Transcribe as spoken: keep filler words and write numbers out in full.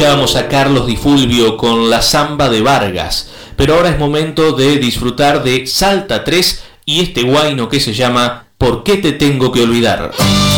escuchábamos a Carlos Di Fulvio con la samba de Vargas, pero ahora es momento de disfrutar de Salta tres y este guayno que se llama ¿Por qué te tengo que olvidar?